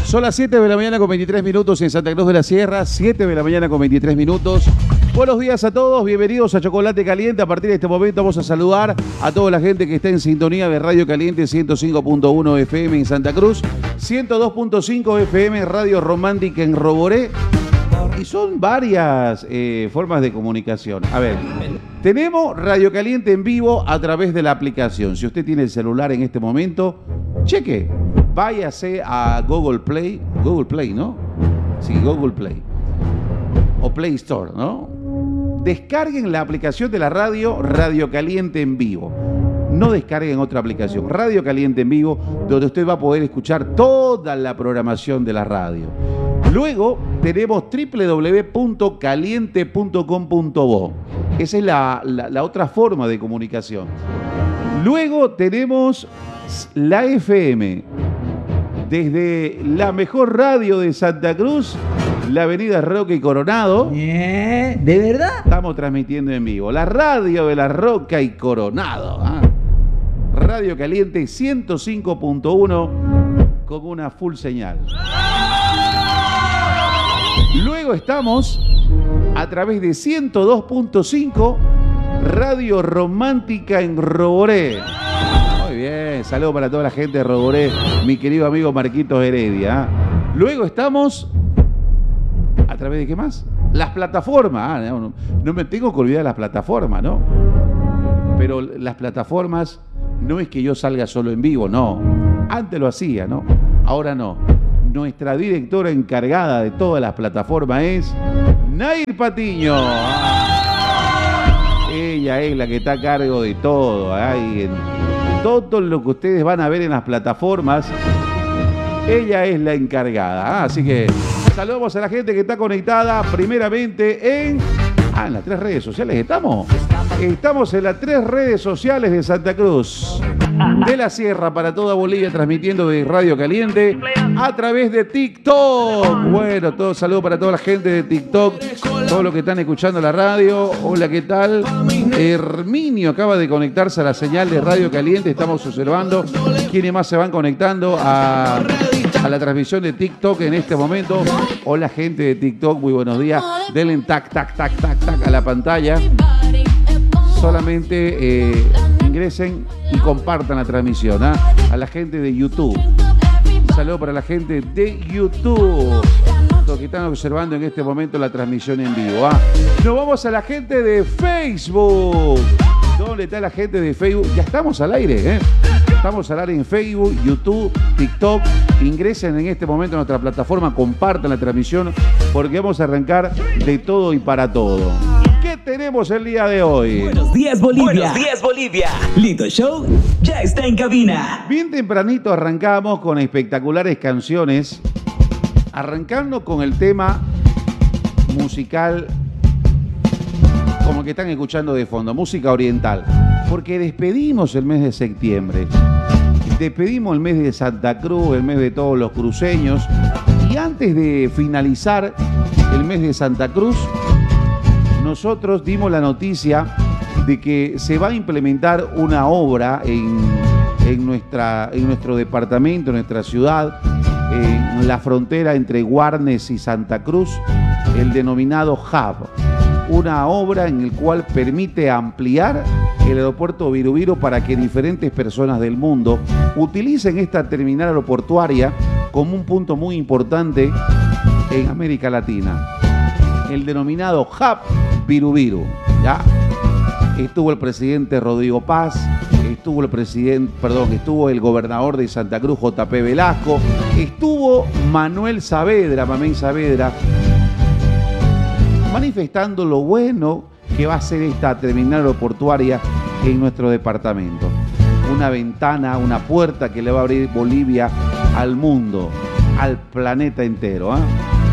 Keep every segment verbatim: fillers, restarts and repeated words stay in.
Son las siete de la mañana con veintitrés minutos en Santa Cruz de la Sierra, siete de la mañana con veintitrés minutos. Buenos días a todos, bienvenidos a Chocolate Caliente. A partir de este momento vamos a saludar a toda la gente que está en sintonía de Radio Caliente ciento cinco punto uno F M en Santa Cruz, ciento dos punto cinco F M Radio Romántica en Roboré. Y son varias eh, formas de comunicación. A ver, tenemos Radio Caliente en vivo a través de la aplicación. Si usted tiene el celular en este momento, cheque. Váyase a Google Play. Google Play, ¿no? Sí, Google Play. O Play Store, ¿no? Descarguen la aplicación de la radio Radio Caliente en vivo. No descarguen otra aplicación. Radio Caliente en vivo, donde usted va a poder escuchar toda la programación de la radio. Luego tenemos doble u doble u doble u punto caliente punto com punto bo. Esa es la, la, la otra forma de comunicación. Luego tenemos la F M. Desde la mejor radio de Santa Cruz, la avenida Roca y Coronado. ¿Eh? ¿De verdad? Estamos transmitiendo en vivo. La radio de la Roca y Coronado. ¿eh? Radio Caliente ciento cinco punto uno con una full señal. Luego estamos a través de ciento dos punto cinco Radio Romántica en Roboré. Muy bien, saludo para toda la gente de Roboré, mi querido amigo Marquitos Heredia. Luego estamos a través de ¿qué más? Las plataformas. Ah, no, no me tengo que olvidar las plataformas, ¿no? Pero las plataformas no es que yo salga solo en vivo, no. Antes lo hacía, ¿no? Ahora no. Nuestra directora encargada de todas las plataformas es Nair Patiño. Ah, ella es la que está a cargo de todo. Ay, en todo lo que ustedes van a ver en las plataformas, ella es la encargada. Ah, así que saludamos a la gente que está conectada primeramente en... Ah, en las tres redes sociales estamos. Estamos en las tres redes sociales de Santa Cruz de la Sierra para toda Bolivia, transmitiendo de Radio Caliente a través de TikTok. Bueno, todo saludo para toda la gente de TikTok, todos los que están escuchando la radio. Hola, ¿qué tal? Herminio acaba de conectarse a la señal de Radio Caliente. Estamos observando quiénes más se van conectando a, a la transmisión de TikTok en este momento. Hola, gente de TikTok, muy buenos días. Denle tac, tac, tac, tac, tac a la pantalla. Solamente eh, ingresen y compartan la transmisión. ¿eh? A la gente de YouTube. Un saludo para la gente de YouTube, los que están observando en este momento la transmisión en vivo. ¿eh? Nos vamos a la gente de Facebook. ¿Dónde está la gente de Facebook? Ya estamos al aire. ¿eh? Estamos al aire en Facebook, YouTube, TikTok. Ingresen en este momento a nuestra plataforma, compartan la transmisión, porque vamos a arrancar de todo y para todo. ¿Qué tenemos el día de hoy? Buenos días, Bolivia. Buenos días, Bolivia. Lito Show ya está en cabina. Bien tempranito arrancamos con espectaculares canciones, arrancando con el tema musical, como que están escuchando de fondo, música oriental, porque despedimos el mes de septiembre, despedimos el mes de Santa Cruz, el mes de todos los cruceños, y antes de finalizar el mes de Santa Cruz, nosotros dimos la noticia de que se va a implementar una obra en, en, nuestra, en nuestro departamento, en nuestra ciudad, en la frontera entre Guarnes y Santa Cruz, el denominado Hub. Una obra en la cual permite ampliar el aeropuerto Viru para que diferentes personas del mundo utilicen esta terminal aeroportuaria como un punto muy importante en América Latina. El denominado Hub Viru Viru, ¿ya? Estuvo el presidente Rodrigo Paz, estuvo el presidente, perdón, estuvo el gobernador de Santa Cruz, J P Velasco, estuvo Manuel Saavedra, Mamén Saavedra, manifestando lo bueno que va a ser esta terminal aeroportuaria en nuestro departamento. Una ventana, una puerta que le va a abrir Bolivia al mundo, al planeta entero, ¿eh?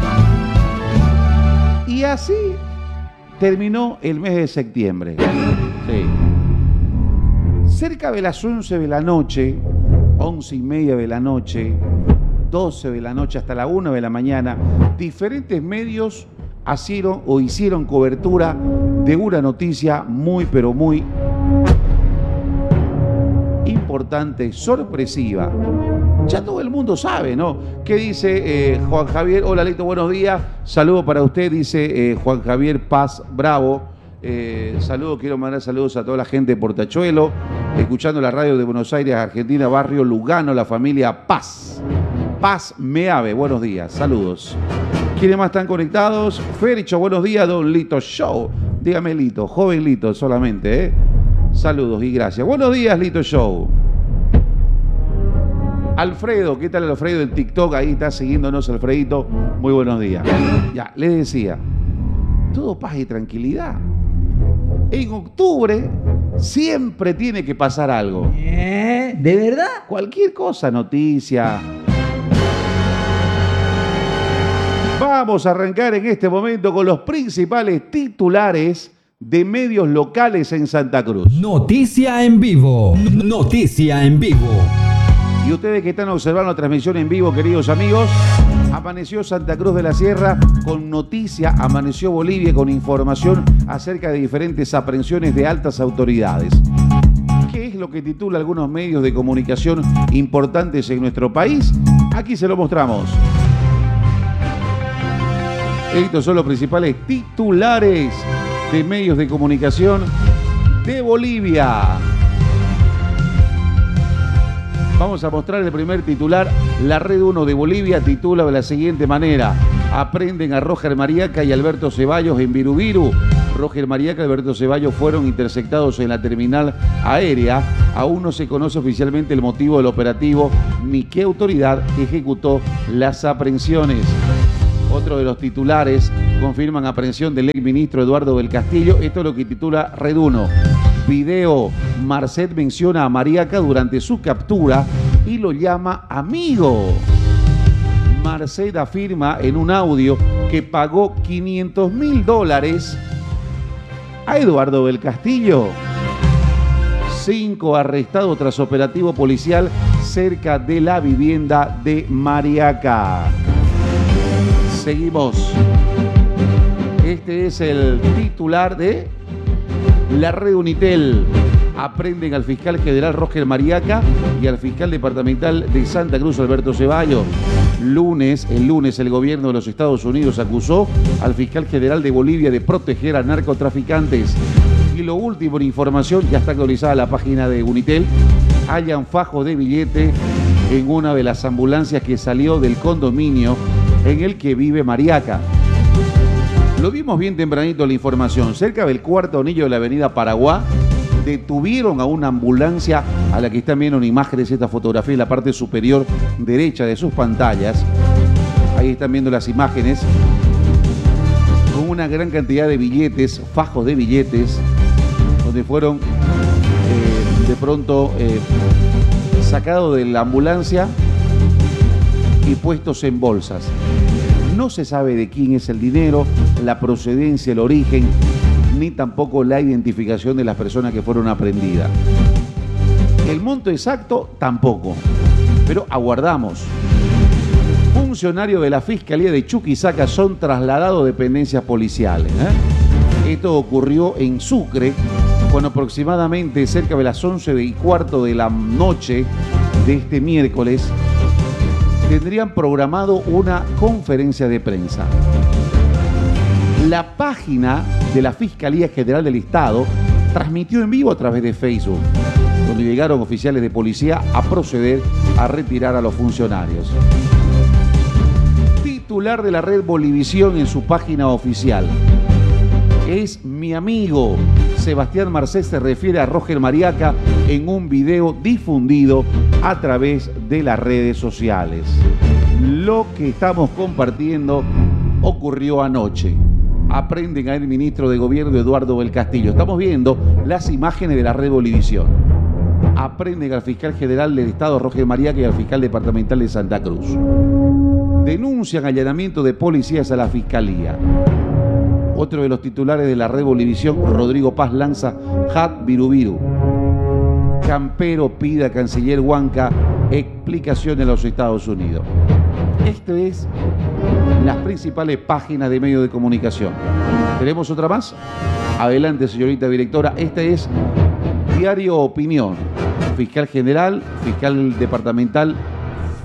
Y así terminó el mes de septiembre. Sí. Cerca de las once de la noche, once y media de la noche, doce de la noche hasta la una de la mañana, diferentes medios hicieron o hicieron cobertura de una noticia muy pero muy importante, sorpresiva. Ya todo el mundo sabe, ¿no? ¿Qué dice eh, Juan Javier? Hola, Lito, buenos días. Saludo para usted, dice eh, Juan Javier Paz Bravo. Eh, saludos, quiero mandar saludos a toda la gente de Portachuelo, escuchando la radio de Buenos Aires, Argentina, barrio Lugano, la familia Paz. Paz Meave, buenos días, saludos. ¿Quiénes más están conectados? Fericho, buenos días, don Lito Show. Dígame Lito, joven Lito solamente, ¿eh? Saludos y gracias. Buenos días, Lito Show. Alfredo, ¿qué tal Alfredo en TikTok? Ahí está siguiéndonos Alfredito. Muy buenos días. Ya, les decía, todo paz y tranquilidad. En octubre siempre tiene que pasar algo. ¿Eh? ¿De verdad? Cualquier cosa, noticia. Vamos a arrancar en este momento con los principales titulares de medios locales en Santa Cruz. Noticia en vivo. Noticia en vivo. Y ustedes que están observando la transmisión en vivo, queridos amigos, amaneció Santa Cruz de la Sierra con noticia, amaneció Bolivia con información acerca de diferentes aprehensiones de altas autoridades. ¿Qué es lo que titula algunos medios de comunicación importantes en nuestro país? Aquí se lo mostramos. Estos son los principales titulares de medios de comunicación de Bolivia. Vamos a mostrar el primer titular. La Red uno de Bolivia titula de la siguiente manera: aprenden a Roger Mariaca y Alberto Ceballos en Virubiru. Roger Mariaca y Alberto Ceballos fueron interceptados en la terminal aérea. Aún no se conoce oficialmente el motivo del operativo ni qué autoridad ejecutó las aprehensiones. Otro de los titulares: confirman aprehensión del exministro Eduardo del Castillo. Esto es lo que titula Red uno. Video: Marcet menciona a Mariaca durante su captura y lo llama amigo. Marcet afirma en un audio que pagó quinientos mil dólares a Eduardo del Castillo. Cinco arrestados tras operativo policial cerca de la vivienda de Mariaca. Seguimos. Este es el titular de la Red Unitel. Aprenden al fiscal general Roger Mariaca y al fiscal departamental de Santa Cruz, Alberto Ceballos. Lunes, el lunes, el gobierno de los Estados Unidos acusó al fiscal general de Bolivia de proteger a narcotraficantes. Y lo último en información, ya está actualizada la página de Unitel, hallan fajos de billete en una de las ambulancias que salió del condominio en el que vive Mariaca. Lo vimos bien tempranito la información. Cerca del cuarto anillo de la avenida Paraguay, detuvieron a una ambulancia a la que están viendo imágenes, esta fotografía en la parte superior derecha de sus pantallas. Ahí están viendo las imágenes con una gran cantidad de billetes, fajos de billetes, donde fueron eh, de pronto eh, sacados de la ambulancia y puestos en bolsas. No se sabe de quién es el dinero, la procedencia, el origen, ni tampoco la identificación de las personas que fueron aprehendidas. El monto exacto tampoco, pero aguardamos. Funcionarios de la Fiscalía de Chuquisaca son trasladados a dependencias policiales. ¿eh? Esto ocurrió en Sucre, cuando aproximadamente cerca de las once y cuarto de la noche de este miércoles tendrían programado una conferencia de prensa. La página de la Fiscalía General del Estado transmitió en vivo a través de Facebook, donde llegaron oficiales de policía a proceder a retirar a los funcionarios. Titular de la red Bolivisión en su página oficial: es mi amigo. Sebastián Marcet se refiere a Roger Mariaca en un video difundido a través de las redes sociales. Lo que estamos compartiendo ocurrió anoche. Aprenden al ministro de Gobierno Eduardo del Castillo. Estamos viendo las imágenes de la red Bolivisión. Aprenden al fiscal general del Estado Roger Mariaca y al fiscal departamental de Santa Cruz. Denuncian allanamiento de policías a la Fiscalía. Otro de los titulares de la red Bolivisión, Rodrigo Paz lanza Hat Virubiru. Campero pide a canciller Huanca explicaciones a los Estados Unidos. Esto es las principales páginas de medios de comunicación. ¿Tenemos otra más? Adelante, señorita directora. Este es Diario Opinión. Fiscal general, fiscal departamental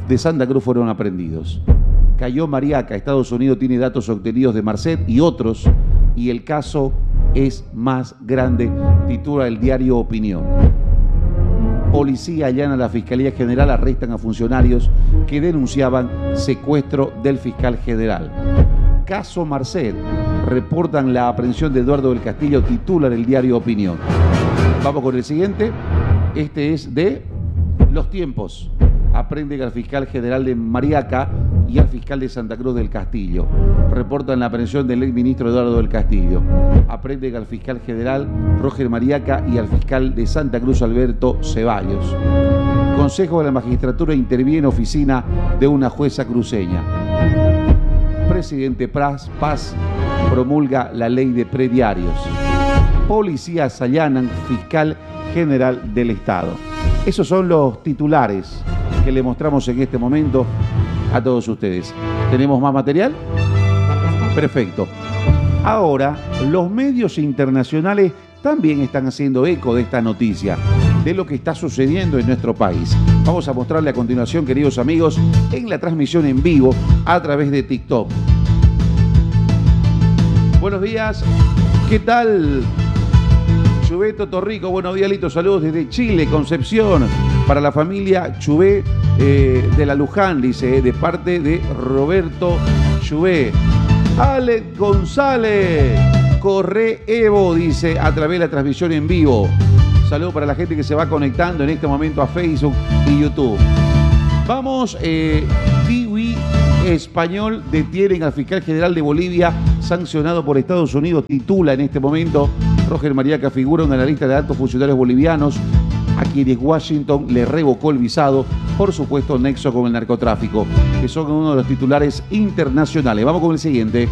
de Santa Cruz fueron aprendidos. Cayó Mariaca, Estados Unidos tiene datos obtenidos de Marcet y otros, y el caso es más grande, titula el diario Opinión. Policía allana a la Fiscalía General, arrestan a funcionarios que denunciaban secuestro del fiscal general. Caso Marcet, reportan la aprehensión de Eduardo del Castillo, titula el diario Opinión. Vamos con el siguiente. Este es de Los Tiempos. Aprenden al fiscal general de Mariaca y al fiscal de Santa Cruz del Castillo. Reportan la aprehensión del exministro Eduardo del Castillo. Aprenden al fiscal general Roger Mariaca y al fiscal de Santa Cruz Alberto Ceballos. Consejo de la Magistratura interviene oficina de una jueza cruceña. Presidente Paz, Paz promulga la ley de prediarios. Policías allanan fiscal general del Estado. Esos son los titulares que le mostramos en este momento a todos ustedes. ¿Tenemos más material? Perfecto. Ahora, los medios internacionales también están haciendo eco de esta noticia, de lo que está sucediendo en nuestro país. Vamos a mostrarle a continuación, queridos amigos, en la transmisión en vivo a través de TikTok. Buenos días, ¿qué tal? Chubeto Torrico, buenos días, Lito, saludos desde Chile, Concepción, para la familia Chubé eh, de la Luján, dice, eh, de parte de Roberto Chubé. Alex González, corre Evo, dice, a través de la transmisión en vivo. Saludos para la gente que se va conectando en este momento a Facebook y YouTube. Vamos, eh, T V Español detienen al fiscal general de Bolivia sancionado por Estados Unidos, titula en este momento. Roger Mariaca figura en la lista de altos funcionarios bolivianos a quienes Washington le revocó el visado por supuesto nexo con el narcotráfico, que son uno de los titulares internacionales. Vamos con el siguiente.